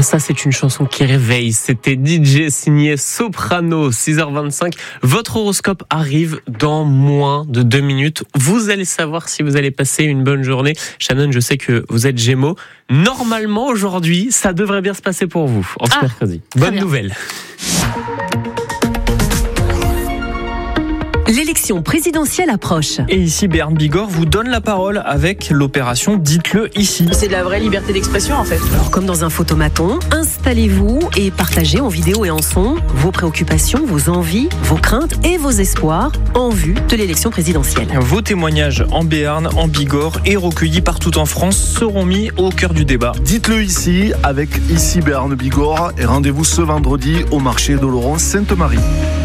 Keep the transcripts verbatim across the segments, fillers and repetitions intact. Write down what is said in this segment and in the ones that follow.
Ah, ça, c'est une chanson qui réveille. C'était D J signé Soprano, six heures vingt-cinq. Votre horoscope arrive dans moins de deux minutes. Vous allez savoir si vous allez passer une bonne journée. Shannon, je sais que vous êtes Gémeaux. Normalement, aujourd'hui, ça devrait bien se passer pour vous, en ce ah, mercredi. Bonne nouvelle. L'élection présidentielle approche. Et ici, Béarn Bigorre vous donne la parole avec l'opération Dites-le ici. C'est de la vraie liberté d'expression en fait. Alors, comme dans un photomaton, installez-vous et partagez en vidéo et en son vos préoccupations, vos envies, vos craintes et vos espoirs en vue de l'élection présidentielle. Vos témoignages en Béarn, en Bigorre et recueillis partout en France seront mis au cœur du débat. Dites-le ici avec Ici Béarn Bigorre et rendez-vous ce vendredi au marché d'Oloron-Sainte-Marie.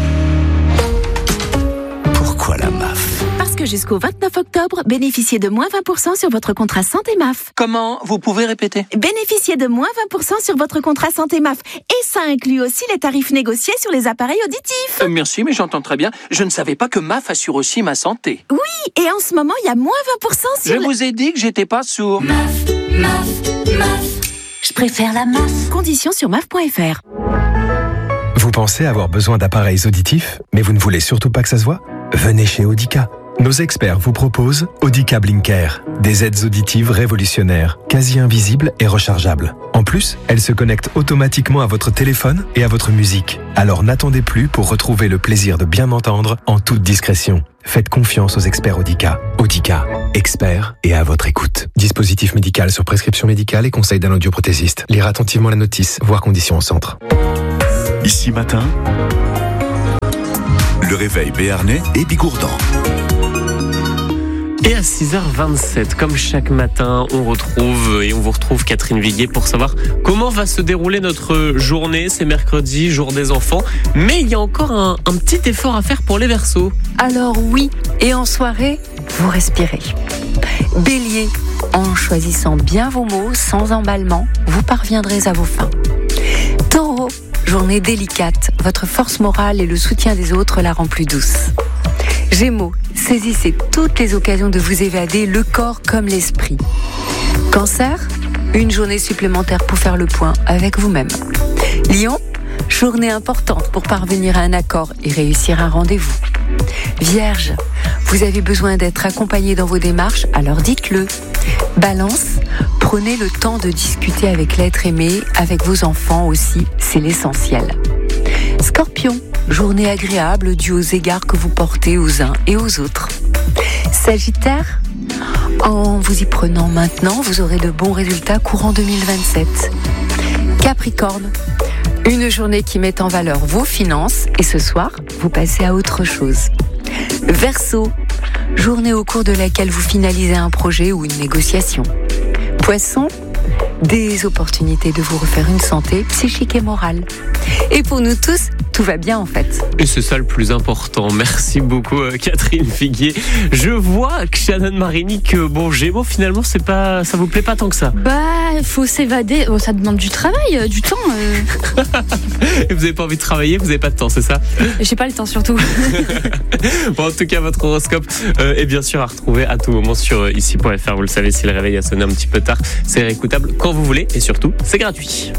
Pourquoi la M A F ? Parce que jusqu'au vingt-neuf octobre, bénéficiez de moins vingt pour cent sur votre contrat santé M A F. Comment ? Vous pouvez répéter ? Bénéficiez de moins vingt pour cent sur votre contrat santé M A F. Et ça inclut aussi les tarifs négociés sur les appareils auditifs. Euh, merci, mais j'entends très bien. Je ne savais pas que M A F assure aussi ma santé. Oui, et en ce moment, il y a moins vingt pour cent sur... Je le... vous ai dit que j'étais pas sourd. M A F, M A F, M A F. Je préfère la M A F. Conditions sur M A F point F R. Vous pensez avoir besoin d'appareils auditifs, mais vous ne voulez surtout pas que ça se voit ? Venez chez Audica. Nos experts vous proposent Audica Blinker, des aides auditives révolutionnaires, quasi invisibles et rechargeables. En plus, elles se connectent automatiquement à votre téléphone et à votre musique. Alors n'attendez plus pour retrouver le plaisir de bien entendre en toute discrétion. Faites confiance aux experts Audica. Audica, experts et à votre écoute. Dispositif médical sur prescription médicale et conseil d'un audioprothésiste. Lire attentivement la notice, voir conditions au centre. Ici matin, le réveil béarnais et bigourdan. Et à six heures vingt-sept, comme chaque matin, on retrouve et on vous retrouve Catherine Viguier pour savoir comment va se dérouler notre journée. C'est mercredi, jour des enfants, mais il y a encore un, un petit effort à faire pour les Verseaux. Alors oui, et en soirée, vous respirez. Bélier, en choisissant bien vos mots, sans emballement, vous parviendrez à vos fins. Taureau, journée délicate, votre force morale et le soutien des autres la rend plus douce. Gémeaux, saisissez toutes les occasions de vous évader, le corps comme l'esprit. Cancer, une journée supplémentaire pour faire le point avec vous-même. Lion, journée importante pour parvenir à un accord et réussir un rendez-vous. Vierge, vous avez besoin d'être accompagné dans vos démarches, alors dites-le. Balance, prenez le temps de discuter avec l'être aimé, avec vos enfants aussi, c'est l'essentiel. Scorpion, journée agréable due aux égards que vous portez aux uns et aux autres. Sagittaire, en vous y prenant maintenant, vous aurez de bons résultats courant deux mille vingt-sept. Capricorne, une journée qui met en valeur vos finances et ce soir, vous passez à autre chose. Verseau, journée au cours de laquelle vous finalisez un projet ou une négociation. Poisson, des opportunités de vous refaire une santé psychique et morale. Et pour nous tous, tout va bien en fait. Et c'est ça le plus important. Merci beaucoup euh, Catherine Viguier. Je vois que Shannon Marini que bon Gémeaux finalement c'est pas, ça vous plaît pas tant que ça. Bah il faut s'évader, bon, ça demande du travail, euh, du temps. Euh... Et vous avez pas envie de travailler, vous avez pas de temps, c'est ça ? J'ai pas le temps surtout. Bon en tout cas votre horoscope euh, est bien sûr à retrouver à tout moment sur euh, ici point F R. Vous le savez, si le réveil a sonné un petit peu tard, c'est réécoutable quand vous voulez et surtout c'est gratuit.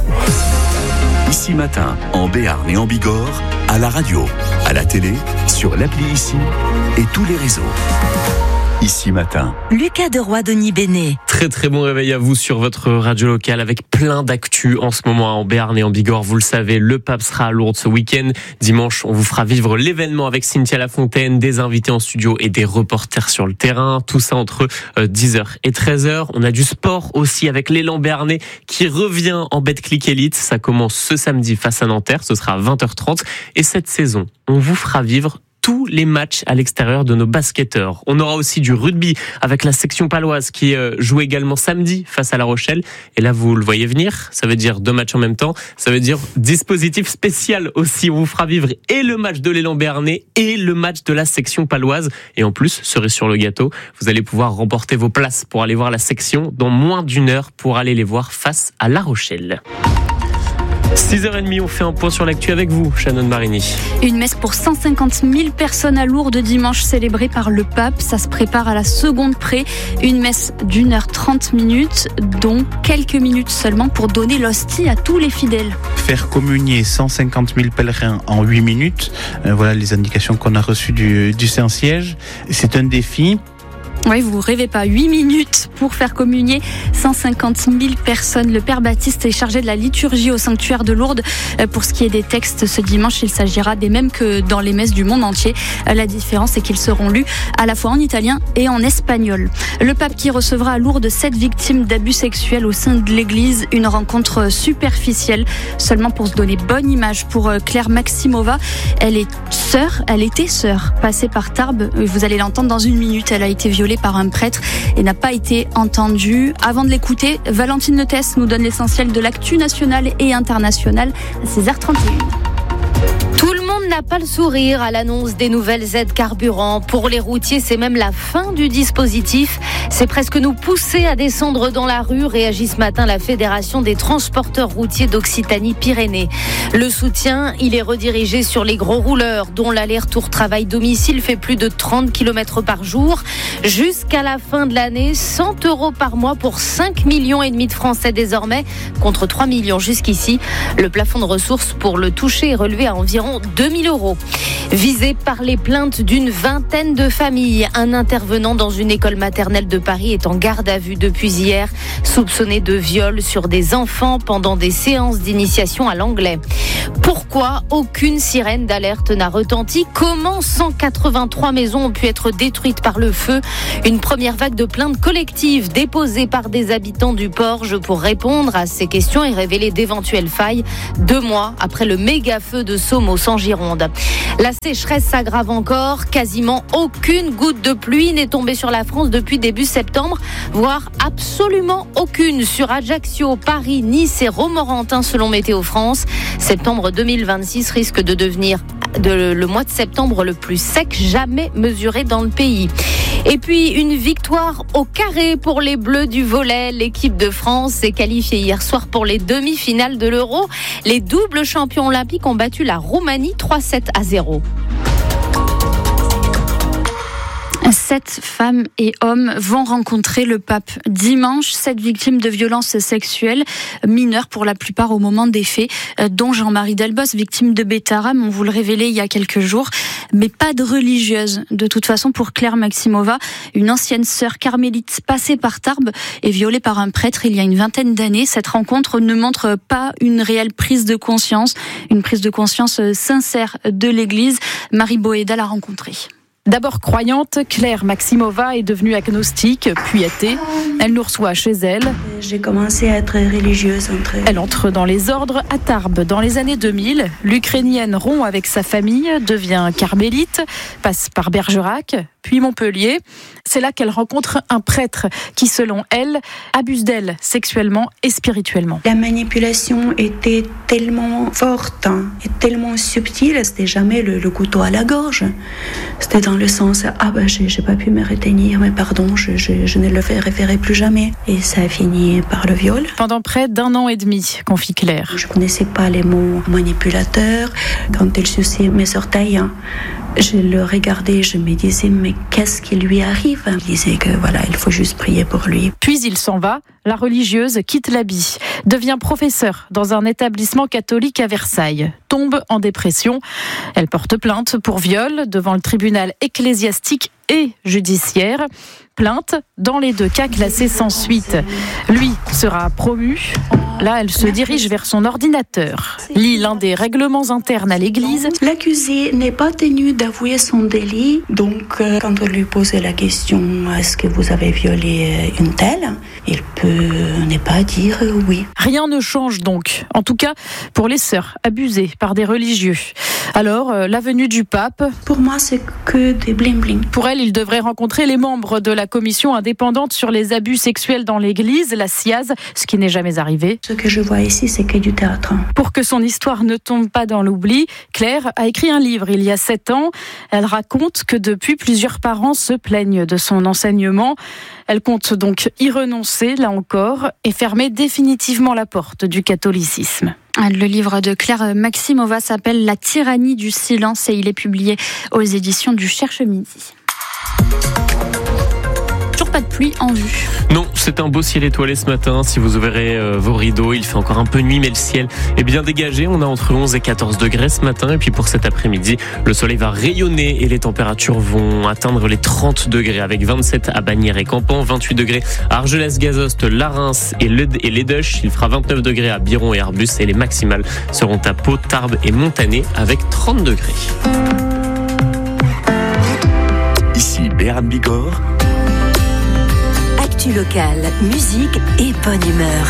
Ici matin, en Béarn et en Bigorre, à la radio, à la télé, sur l'appli Ici et tous les réseaux. Ici matin. Lucas Deroy, Denis Bénet. Très très bon réveil à vous sur votre radio locale avec plein d'actu en ce moment en Béarn et en Bigorre. Vous le savez, le pape sera à Lourdes ce week-end. Dimanche, on vous fera vivre l'événement avec Cynthia Lafontaine, des invités en studio et des reporters sur le terrain. Tout ça entre dix heures et treize heures. On a du sport aussi avec l'élan béarnais qui revient en Betclic Elite. Ça commence ce samedi face à Nanterre. Ce sera à vingt heures trente. Et cette saison, on vous fera vivre tous les matchs à l'extérieur de nos basketteurs. On aura aussi du rugby avec la section paloise qui joue également samedi face à La Rochelle. Et là, vous le voyez venir, ça veut dire deux matchs en même temps. Ça veut dire dispositif spécial aussi. On vous fera vivre et le match de l'élan béarnais et le match de la section paloise. Et en plus, cerise sur le gâteau, vous allez pouvoir remporter vos places pour aller voir la section dans moins d'une heure pour aller les voir face à La Rochelle. six heures trente, on fait un point sur l'actu avec vous, Shannon Marini. Une messe pour cent cinquante mille personnes à Lourdes dimanche célébrée par le pape. Ça se prépare à la seconde près. Une messe d'une heure trente minutes, dont quelques minutes seulement pour donner l'hostie à tous les fidèles. Faire communier cent cinquante mille pèlerins en huit minutes, euh, voilà les indications qu'on a reçues du, du Saint-Siège. C'est un défi. Oui, vous rêvez pas, huit minutes pour faire communier cent cinquante mille personnes. Le Père Baptiste est chargé de la liturgie au sanctuaire de Lourdes. Pour ce qui est des textes, ce dimanche, il s'agira des mêmes que dans les messes du monde entier. La différence est qu'ils seront lus à la fois en italien et en espagnol. Le pape qui recevra à Lourdes sept victimes d'abus sexuels au sein de l'église. Une rencontre superficielle, seulement pour se donner bonne image pour Claire Maximova. Elle est sœur, elle était sœur, passée par Tarbes. Vous allez l'entendre dans une minute. Elle a été violée par un prêtre et n'a pas été entendue. Avant de l'écouter, Valentine Letès nous donne l'essentiel de l'actu nationale et internationale à seize heures trente et une. Tout le monde n'a pas le sourire à l'annonce des nouvelles aides carburant. Pour les routiers, c'est même la fin du dispositif. C'est presque nous pousser à descendre dans la rue, réagit ce matin la Fédération des transporteurs routiers d'Occitanie-Pyrénées. Le soutien, il est redirigé sur les gros rouleurs, dont l'aller-retour travail-domicile fait plus de trente kilomètres par jour. Jusqu'à la fin de l'année, cent euros par mois pour cinq millions et demi de Français désormais, contre trois millions jusqu'ici. Le plafond de ressources pour le toucher est relevé à environ deux mille euros. Visé par les plaintes d'une vingtaine de familles, un intervenant dans une école maternelle de Paris est en garde à vue depuis hier, soupçonné de viol sur des enfants pendant des séances d'initiation à l'anglais. Pourquoi aucune sirène d'alerte n'a retenti ? Comment cent quatre-vingt-trois maisons ont pu être détruites par le feu ? Une première vague de plaintes collectives déposées par des habitants du Porge pour répondre à ces questions et révéler d'éventuelles failles, deux mois après le méga-feu de Somos en Gironde. La sécheresse s'aggrave encore. Quasiment aucune goutte de pluie n'est tombée sur la France depuis début septembre, voire absolument aucune sur Ajaccio, Paris, Nice et Romorantin selon Météo France. Septembre deux mille vingt-six risque de devenir de, le mois de septembre le plus sec jamais mesuré dans le pays. Et puis une victoire au carré pour les Bleus du volley. L'équipe de France s'est qualifiée hier soir pour les demi-finales de l'Euro. Les doubles champions olympiques ont battu la Roumanie trois sept à zéro. Sept femmes et hommes vont rencontrer le pape dimanche. Sept victimes de violences sexuelles, mineures pour la plupart au moment des faits, dont Jean-Marie Delbos, victime de Bétarame, on vous le révélait il y a quelques jours, mais pas de religieuse. De toute façon, pour Claire Maximova, une ancienne sœur carmélite passée par Tarbes et violée par un prêtre il y a une vingtaine d'années, cette rencontre ne montre pas une réelle prise de conscience, une prise de conscience sincère de l'Église. Marie Boéda l'a rencontrée. D'abord croyante, Claire Maximova est devenue agnostique, puis athée. Elle nous reçoit chez elle. J'ai commencé à être religieuse. Entre... Elle entre dans les ordres à Tarbes dans les années deux mille. L'Ukrainienne rompt avec sa famille, devient carmélite, passe par Bergerac, puis Montpellier. C'est là qu'elle rencontre un prêtre qui, selon elle, abuse d'elle sexuellement et spirituellement. La manipulation était tellement forte hein, et tellement subtile, c'était jamais le, le couteau à la gorge. C'était dans le sens « Ah ben j'ai, j'ai pas pu me retenir, mais pardon, je, je, je ne le référerai plus jamais ». Et ça a fini par le viol. Pendant près d'un an et demi, confie Claire. Je connaissais pas les mots manipulateur. Quand elle suçait mes orteils, hein, je le regardais, je me disais « Mais qu'est-ce qui lui arrive ?» Il disait que voilà, il faut juste prier pour lui. Puis il s'en va. La religieuse quitte l'habit, devient professeure dans un établissement catholique à Versailles, tombe en dépression. Elle porte plainte pour viol devant le tribunal ecclésiastique et judiciaire. Plainte dans les deux cas classés sans suite. Lui sera promu. Là, elle se dirige vers son ordinateur, lit l'un des règlements internes à l'église. L'accusé n'est pas tenu d'avouer son délit. Donc, euh, quand on lui posait la question « Est-ce que vous avez violé une telle ?», il peut ne pas dire oui. Rien ne change donc. En tout cas, pour les sœurs abusées par des religieux. Alors, euh, la venue du pape... Pour moi, c'est que des bling-bling. Pour elle, il devrait rencontrer les membres de la commission indépendante sur les abus sexuels dans l'église, la C I A Z, ce qui n'est jamais arrivé. Ce que je vois ici, c'est que du théâtre. Pour que son histoire ne tombe pas dans l'oubli, Claire a écrit un livre il y a sept ans. Elle raconte que depuis, plusieurs parents se plaignent de son enseignement. Elle compte donc y renoncer, là encore, et fermer définitivement vivement la porte du catholicisme. Le livre de Claire Maximova s'appelle « La tyrannie du silence » et il est publié aux éditions du Cherche-Midi. Toujours pas de pluie en vue. Non, c'est un beau ciel étoilé ce matin. Si vous ouvrez euh, vos rideaux, il fait encore un peu nuit, mais le ciel est bien dégagé. On a entre onze et quatorze degrés ce matin. Et puis pour cet après-midi, le soleil va rayonner et les températures vont atteindre les trente degrés avec vingt-sept à Bagnères et Campan, vingt-huit degrés à Argelès-Gazost, Larens et Lédoche. Il fera vingt-neuf degrés à Biron et Arbus et les maximales seront à Pau, Tarbes et Montané avec trente degrés. Ici Béarn Bigorre. Actu locale, musique et bonne humeur.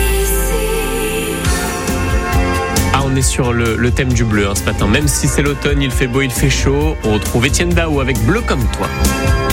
Ah, on est sur le, le thème du bleu hein, ce matin. Même si c'est l'automne, il fait beau, il fait chaud. On retrouve Étienne Dao avec Bleu comme toi.